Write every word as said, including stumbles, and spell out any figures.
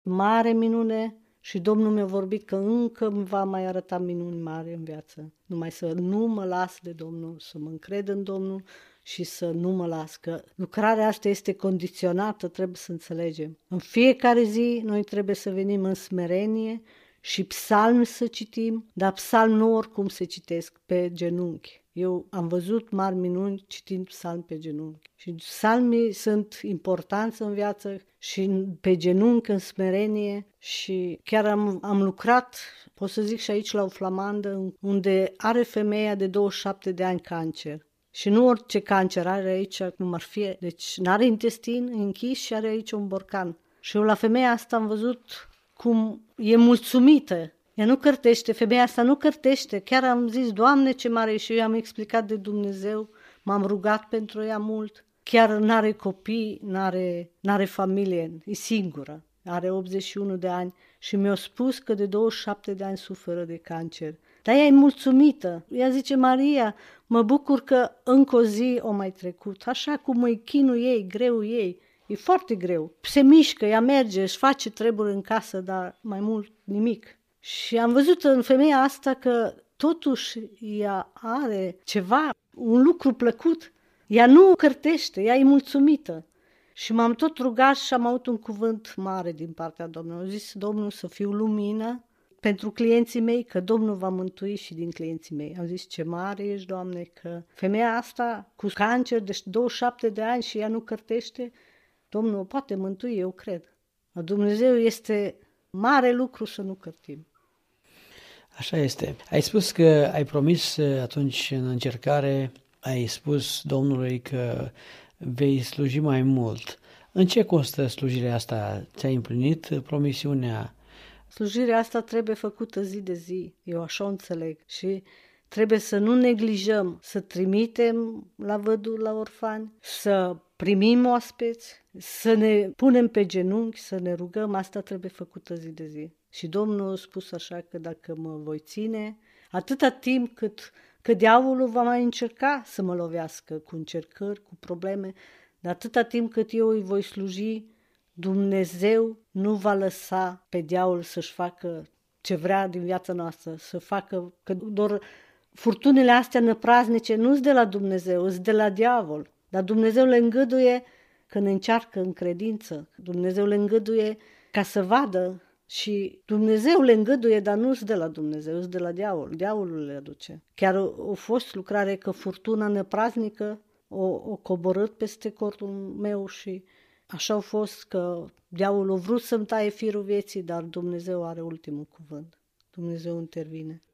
mare minune și Domnul mi-a vorbit că încă îmi va mai arăta minuni mari în viață. Numai să nu mă las de Domnul, să mă încred în Domnul și să nu mă las, că lucrarea asta este condiționată, trebuie să înțelegem. În fiecare zi noi trebuie să venim în smerenie și psalmi să citim, dar psalmi nu oricum se citesc pe genunchi. Eu am văzut mari minuni citind psalmi pe genunchi. Și psalmii sunt importanți în viață și pe genunchi, în smerenie. Și chiar am, am lucrat, pot să zic și aici la o flamandă, unde are femeia de douăzeci și șapte de ani cancer. Și nu orice cancer are aici, cum ar fi. Deci n-are intestin închis și are aici un borcan. Și eu la femeia asta am văzut cum e mulțumită. Ea nu cărtește, femeia asta nu cărtește. Chiar am zis, Doamne, ce mare, și eu i-am explicat de Dumnezeu, m-am rugat pentru ea mult. Chiar n-are copii, n-are, n-are familie, e singură, are optzeci și unu de ani și mi-a spus că de douăzeci și șapte de ani suferă de cancer. Dar ea e mulțumită. Ea zice, Maria, mă bucur că încă o zi o mai trecut, așa cum e chinul ei, greu ei. E foarte greu. Se mișcă, ea merge, își face treburi în casă, dar mai mult nimic. Și am văzut în femeia asta că totuși ea are ceva, un lucru plăcut. Ea nu cărtește, ea e mulțumită. Și m-am tot rugat și am avut un cuvânt mare din partea Domnului. Am zis, Domnul, să fiu lumină pentru clienții mei, că Domnul va mântui și din clienții mei. Am zis, ce mare ești, Doamne, că femeia asta cu cancer de douăzeci și șapte de ani și ea nu cărtește, Domnul o poate mântui, eu cred. La Dumnezeu este mare lucru să nu cărtim. Așa este. Ai spus că ai promis atunci în încercare, ai spus Domnului că vei sluji mai mult. În ce constă slujirea asta? Ți-ai împlinit promisiunea? Slujirea asta trebuie făcută zi de zi, eu așa o înțeleg. Și trebuie să nu neglijăm, să trimitem la văduri, la orfani, să primim oaspeți, să ne punem pe genunchi, să ne rugăm, asta trebuie făcută zi de zi. Și Domnul a spus așa că dacă mă voi ține, atâta timp cât, cât diavolul va mai încerca să mă lovească cu încercări, cu probleme, dar atâta timp cât eu îi voi sluji, Dumnezeu nu va lăsa pe diavol să-și facă ce vrea din viața noastră, să facă, că doar furtunile astea năpraznice nu sunt de la Dumnezeu, sunt de la diavol. Dar Dumnezeu le îngăduie când încearcă în credință. Dumnezeu le îngăduie ca să vadă și Dumnezeu le îngăduie, dar nu sunt de la Dumnezeu, sunt de la diavol. Diavolul le aduce. Chiar a fost lucrare că furtuna năpraznică o, o coborât peste cortul meu și așa a fost că diavolul a vrut să-mi taie firul vieții, dar Dumnezeu are ultimul cuvânt. Dumnezeu intervine.